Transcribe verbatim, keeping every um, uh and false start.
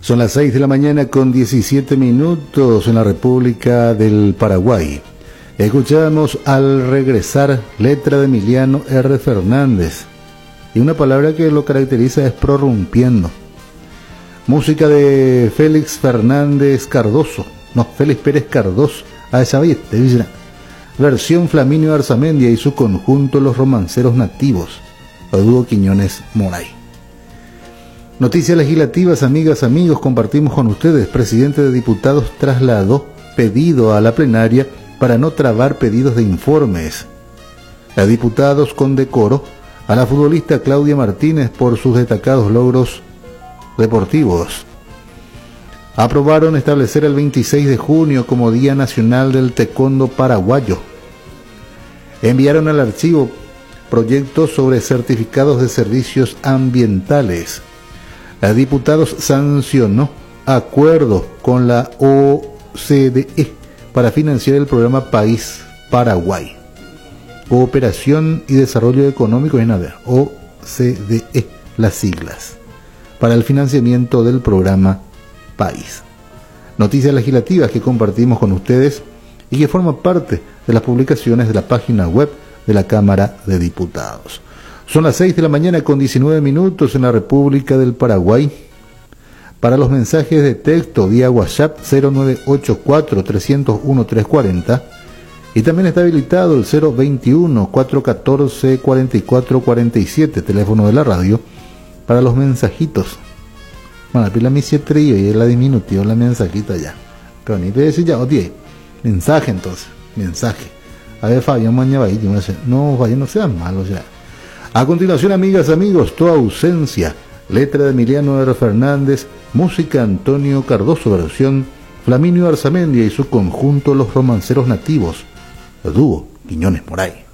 Son las seis de la mañana con diecisiete minutos en la República del Paraguay. Escuchamos Al regresar, letra de Emiliano R. Fernández. Y una palabra que lo caracteriza es prorrumpiendo. Música de Félix Fernández Cardoso. No, Félix Pérez Cardoso. A esa vez, te dicen. Versión Flaminio Arzamendia y su conjunto Los Romanceros Nativos. Dúo Quiñones Moray. Noticias legislativas, amigas, amigos, compartimos con ustedes. Presidente de Diputados trasladó pedido a la plenaria para no trabar pedidos de informes. A diputados condecoró a la futbolista Claudia Martínez por sus destacados logros deportivos. Aprobaron establecer el veintiséis de junio como Día Nacional del Taekwondo Paraguayo. Enviaron al archivo proyectos sobre certificados de servicios ambientales. A diputados sancionó acuerdo con la O C D E para financiar el programa País Paraguay. Cooperación y Desarrollo Económico en nada, O C D E, las siglas, para el financiamiento del programa País. Noticias legislativas que compartimos con ustedes y que forman parte de las publicaciones de la página web de la Cámara de Diputados. Son las seis de la mañana con diecinueve minutos en la República del Paraguay. Para los mensajes de texto vía WhatsApp cero nueve ocho cuatro, tres cero uno, tres cuatro cero y también está habilitado el cero veintiuno, cuatrocientos catorce, cuarenta y cuatro cuarenta y siete, teléfono de la radio, para los mensajitos. Bueno, la pila mi siete y es la diminutiva, la mensajita ya. Pero ni te decir ya, oye, mensaje entonces, mensaje. A ver, Fabián mañana ahí, no, Fabián, no sean malos ya. A continuación, amigas, amigos, Tu ausencia, letra de Emiliano R. Fernández, música Antonio Cardoso, versión Flaminio Arzamendia y su conjunto Los Romanceros Nativos, dúo Quiñones Moray.